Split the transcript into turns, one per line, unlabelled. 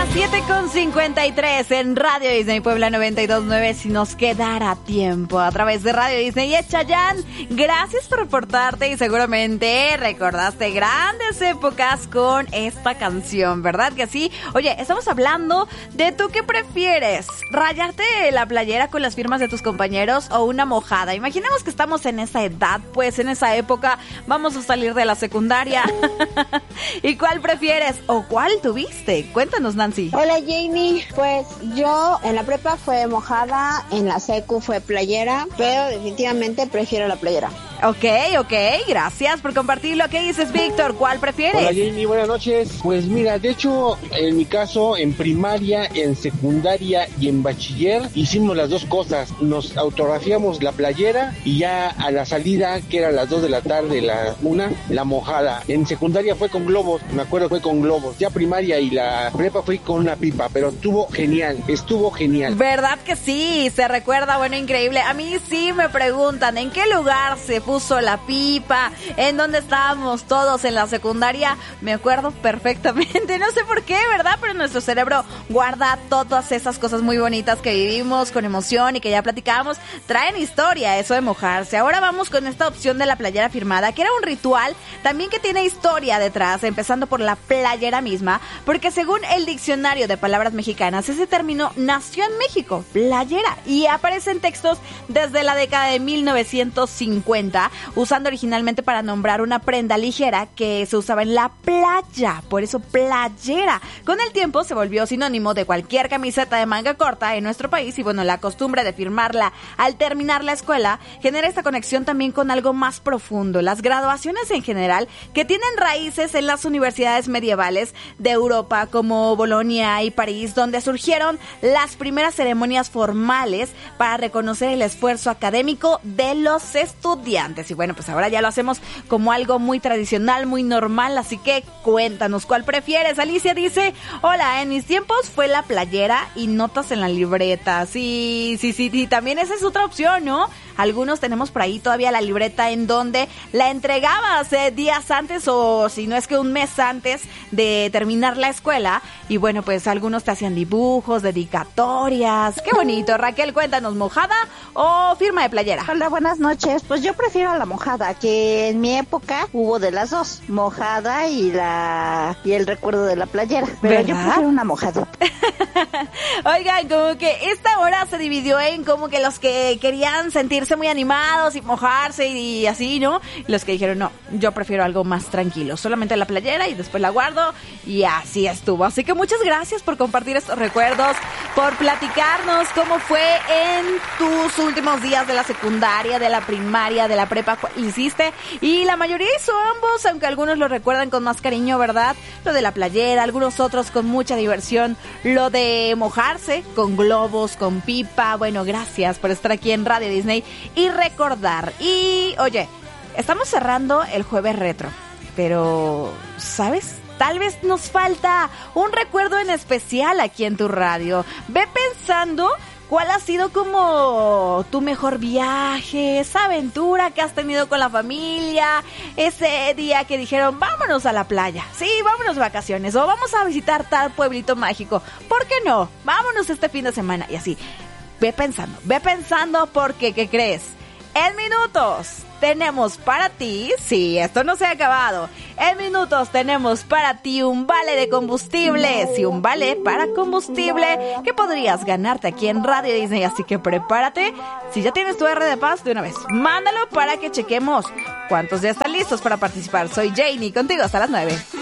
7:53 en Radio Disney Puebla 92.9, si nos quedara tiempo, a través de Radio Disney. Y Chayanne, gracias por reportarte y seguramente recordaste grandes épocas con esta canción, ¿verdad que sí? Oye, estamos hablando de tú qué prefieres, rayarte la playera con las firmas de tus compañeros o una mojada. Imaginemos que estamos en esa edad, pues en esa época vamos a salir de la secundaria. ¿Y cuál prefieres o cuál tuviste? Cuéntanos, Nancy.
Hola, Jamie. Pues yo en la prepa fue mojada, en la secu fue playera, pero definitivamente prefiero la playera.
Ok, gracias por compartirlo. ¿Qué dices, Víctor? ¿Cuál prefieres?
Hola, Jamie, buenas noches. Pues mira, de hecho, en mi caso, en primaria, en secundaria y en bachiller, hicimos las dos cosas. Nos autografiamos la playera y ya a la salida, que era las 2 de la tarde, la mojada. En secundaria fue con globos, me acuerdo, fue con globos. Ya primaria y la prepa fue con una pipa, pero estuvo genial.
¿Verdad que sí? Se recuerda, bueno, increíble. A mí sí me preguntan, ¿en qué lugar se puso la pipa? ¿En dónde estábamos todos en la secundaria? Me acuerdo perfectamente, no sé por qué, ¿verdad? Pero nuestro cerebro guarda todas esas cosas muy bonitas que vivimos con emoción y que ya platicábamos. Traen historia eso de mojarse. Ahora vamos con esta opción de la playera firmada, que era un ritual también que tiene historia detrás, empezando por la playera misma, porque según el diccionario de palabras mexicanas, ese término nació en México, playera, y aparece en textos desde la década de 1950, usando originalmente para nombrar una prenda ligera que se usaba en la playa, por eso playera. Con el tiempo se volvió sinónimo de cualquier camiseta de manga corta en nuestro país y bueno, la costumbre de firmarla al terminar la escuela genera esta conexión también con algo más profundo. Las graduaciones en general, que tienen raíces en las universidades medievales de Europa como Bolonia y París, donde surgieron las primeras ceremonias formales para reconocer el esfuerzo académico de los estudiantes. Y bueno, pues ahora ya lo hacemos como algo muy tradicional, muy normal, así que cuéntanos cuál prefieres. Alicia dice, hola, en mis tiempos fue la playera y notas en la libreta. Sí, también esa es otra opción, ¿no? Algunos tenemos por ahí todavía la libreta en donde la entregabas días antes o si no es que un mes antes de terminar la escuela. Y bueno, pues algunos te hacían dibujos, dedicatorias. ¡Qué bonito! Raquel, cuéntanos, ¿mojada o firma de playera?
Hola, buenas noches. Pues yo prefiero la mojada, que en mi época hubo de las dos, mojada y el recuerdo de la playera. Pero ¿verdad? Yo prefiero una mojada.
Oigan, como que esta hora se dividió en como que los que querían sentirse muy animados y mojarse y así, ¿no? Y los que dijeron, no, yo prefiero algo más tranquilo, solamente la playera y después la guardo y así estuvo. Así que muchas gracias por compartir estos recuerdos, por platicarnos cómo fue en tus últimos días de la secundaria, de la primaria, de la prepa, cuál hiciste. Y la mayoría hizo ambos, aunque algunos lo recuerdan con más cariño, ¿verdad? Lo de la playera, algunos otros con mucha diversión, lo de mojarse con globos, con pipa. Bueno, gracias por estar aquí en Radio Disney y recordar. Y oye, estamos cerrando el jueves retro, pero ¿sabes? Tal vez nos falta un recuerdo en especial aquí en tu radio. Ve pensando cuál ha sido como tu mejor viaje, esa aventura que has tenido con la familia, ese día que dijeron vámonos a la playa, sí, vámonos de vacaciones o vamos a visitar tal pueblito mágico, ¿por qué no? Vámonos este fin de semana y así. Ve pensando porque, ¿qué crees? En minutos tenemos para ti, sí, esto no se ha acabado, en minutos tenemos para ti un vale de combustible, sí, un vale para combustible que podrías ganarte aquí en Radio Disney, así que prepárate, si ya tienes tu R de Paz de una vez, mándalo para que chequemos cuántos ya están listos para participar. Soy Janie, contigo hasta las 9.